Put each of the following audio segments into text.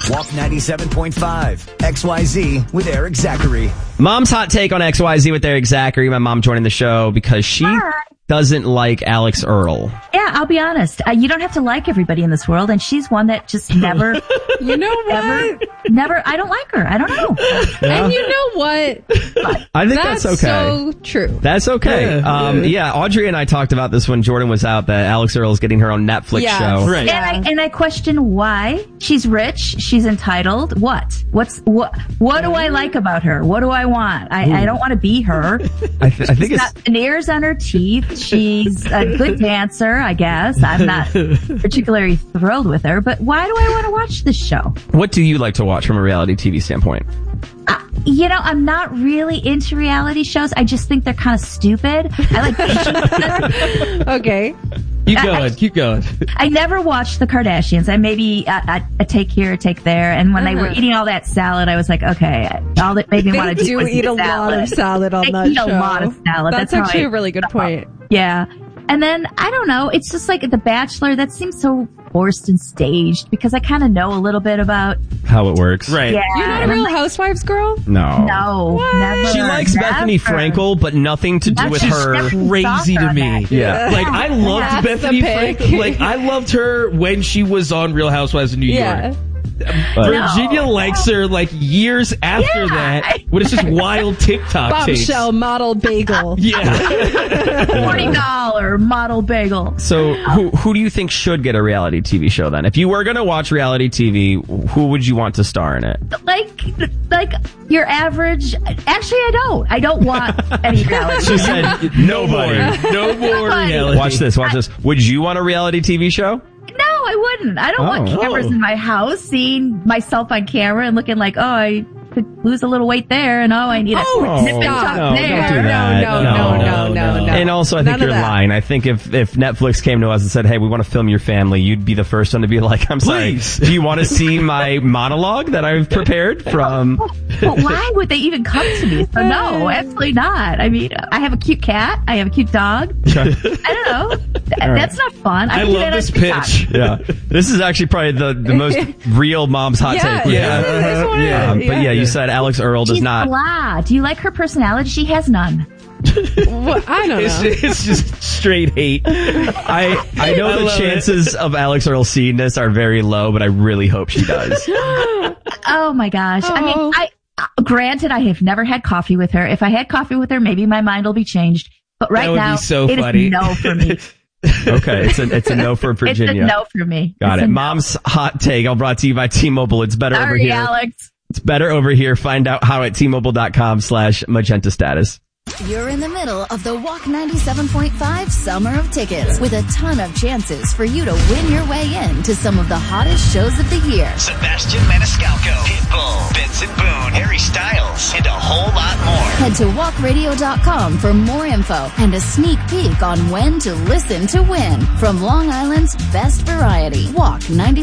Walk 97.5 XYZ with Eric Zachary. Mom's hot take on XYZ with Eric Zachary. My mom joining the show because she doesn't like Alex Earl. Yeah, I'll be honest. You don't have to like everybody in this world, and she's one that just never, You know what? never, I don't like her. I don't know. Yeah. And you know what? I think that's okay. So true. That's okay. Yeah, Audrey and I talked about this when Jordan was out, that Alex Earl is getting her own Netflix show. Right. And I question why. She's rich. She's entitled. What do I like about her? What do I want? I don't want to be her. I think She's it's... got veneers on her teeth. She's a good dancer, I guess. I'm not particularly thrilled with her, but why do I want to watch this show? What do you like to watch from a reality TV standpoint? I'm not really into reality shows. I just think they're kind of stupid. I like Okay. Keep going. I never watched the Kardashians. I maybe a take here, a take there. And when they were eating all that salad, I was like, okay, all that made me want to do was eat a lot of salad on that show. They eat a lot of salad. That's actually a really good point. Yeah. And then, I don't know, it's just like The Bachelor, that seems so forced and staged because I kind of know a little bit about How it works. Right. Yeah, You're not a Real Housewives girl? No. No, never. She likes Bethany Frankel, but nothing to do with her. Crazy to me. Yeah. Like, I loved That's Bethany the pick. Frankel. Like, I loved her when she was on Real Housewives of New York. Virginia likes her like years after that, when it's just wild TikTok tapes. Bombshell model bagel. Yeah. $40 model bagel. So who do you think should get a reality TV show then? If you were going to watch reality TV, who would you want to star in it? Like your average. Actually, I don't want any reality. She said nobody. No more reality. Watch this. Would you want a reality TV show? No, I wouldn't. I don't want cameras in my house, seeing myself on camera and looking like, oh, I could lose a little weight there, and I need a nip and tuck No, there. don't do that. No. And also, I think None of you're that. lying. I think if Netflix came to us and said, hey, we want to film your family, you'd be the first one to be like, I'm sorry, Please. do you want to see my monologue that I've prepared from... But why would they even come to me? So no, absolutely not. I mean, I have a cute cat. I have a cute dog. I don't know. That's not fun. I can do love that on this TikTok. pitch. Yeah. This is actually probably the most real mom's hot take. But yeah, you said Alex Earl does She's not... blah. Do you like her personality? She has none. Well, I don't know. It's just straight hate. I know the chances of Alex Earl seeing this are very low, but I really hope she does. Oh my gosh. I mean, granted, I have never had coffee with her. If I had coffee with her, maybe my mind will be changed. But right That would now, be so it funny. is no for me. Okay, it's a no for Virginia. It's a no for me. Got It's it. a no. Mom's hot take, all brought to you by T-Mobile. It's better over Sorry, here. Alex. It's better over here. Find out how at T-Mobile.com/magenta status. You're in the middle of the Walk 97.5 Summer of Tickets with a ton of chances for you to win your way in to some of the hottest shows of the year. Sebastian Maniscalco, Pitbull, Benson Boone, Harry Styles, and a whole lot more. Head to walkradio.com for more info and a sneak peek on when to listen to win from Long Island's best variety. Walk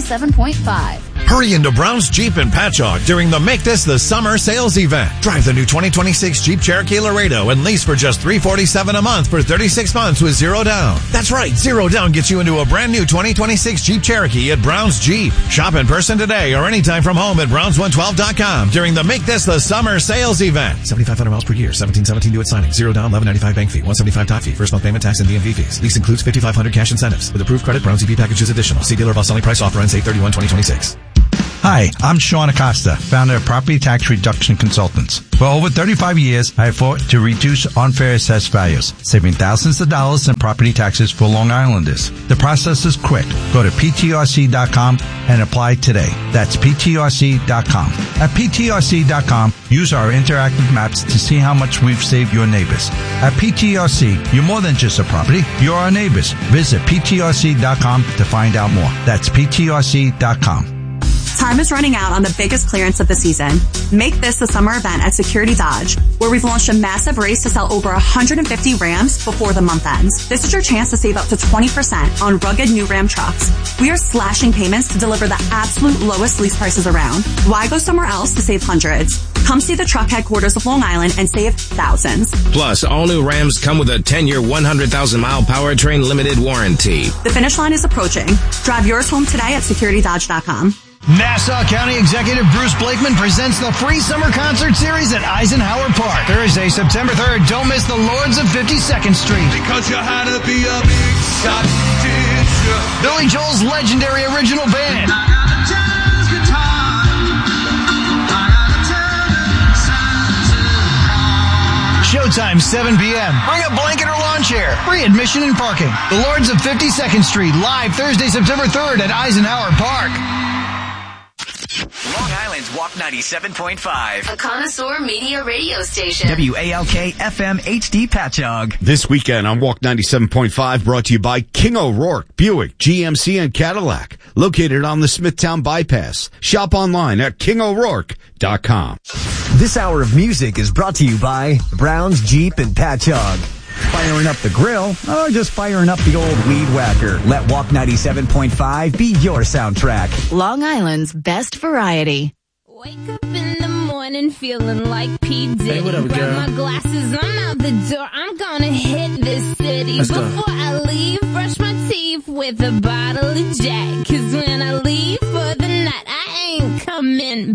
97.5. Hurry into Brown's Jeep in Patchogue during the Make This the Summer sales event. Drive the new 2026 Jeep Cherokee Laredo and lease for just $347 a month for 36 months with zero down. That's right, zero down gets you into a brand new 2026 Jeep Cherokee at Brown's Jeep. Shop in person today or anytime from home at Browns112.com during the Make This the Summer sales event. 7,500 miles per year, 1717 due at signing, zero down, 1195 bank fee, 175 top fee, first month payment tax and DMV fees. Lease includes 5,500 cash incentives. With approved credit, Browns EP package is additional. See dealer about selling price offer ends 8/31/2026. Hi, I'm Sean Acosta, founder of Property Tax Reduction Consultants. For over 35 years, I have fought to reduce unfair assessed values, saving thousands of dollars in property taxes for Long Islanders. The process is quick. Go to ptrc.com and apply today. That's ptrc.com. At ptrc.com, use our interactive maps to see how much we've saved your neighbors. At PTRC, you're more than just a property, you're our neighbors. Visit ptrc.com to find out more. That's ptrc.com. Time is running out on the biggest clearance of the season. Make this the summer event at Security Dodge, where we've launched a massive race to sell over 150 Rams before the month ends. This is your chance to save up to 20% on rugged new Ram trucks. We are slashing payments to deliver the absolute lowest lease prices around. Why go somewhere else to save hundreds? Come see the truck headquarters of Long Island and save thousands. Plus, all new Rams come with a 10-year, 100,000-mile powertrain limited warranty. The finish line is approaching. Drive yours home today at securitydodge.com. Nassau County Executive Bruce Blakeman presents the free summer concert series at Eisenhower Park. Thursday, September 3rd. Don't miss the Lords of 52nd Street. Because you had to be a big shot, did you? Billy Joel's legendary original band. Showtime, 7 p.m. Bring a blanket or lawn chair. Free admission and parking. The Lords of 52nd Street, live Thursday, September 3rd at Eisenhower Park. Long Island's Walk 97.5. A connoisseur media radio station. WALK FM HD Patchogue. This weekend on Walk 97.5, brought to you by King O'Rourke, Buick, GMC, and Cadillac. Located on the Smithtown Bypass. Shop online at KingO'Rourke.com. This hour of music is brought to you by Brown's Jeep and Patchogue. Firing up the grill or just firing up the old weed whacker. Let Walk 97.5 be your soundtrack. Long Island's best variety. Wake up in the morning feeling like P. Diddy. Hey, what up, grab girl? my glasses, I'm out the door. I'm gonna hit this city. Let's go. Before I leave, brush my teeth with a bottle of Jack. 'Cause when I leave for the night, I ain't coming